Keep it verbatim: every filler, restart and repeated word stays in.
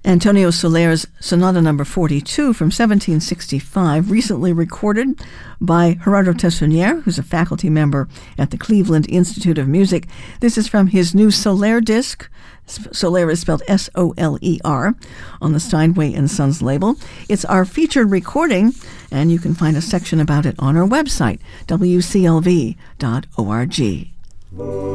Antonio Soler's Sonata Number forty-two from seventeen sixty-five, recently recorded by Gerardo Tessonnier, who's a faculty member at the Cleveland Institute of Music. This is from his new Soler disc. Soler is spelled S O L E R on the Steinway and Sons label. It's our featured recording, and you can find a section about it on our website, W C L V dot org.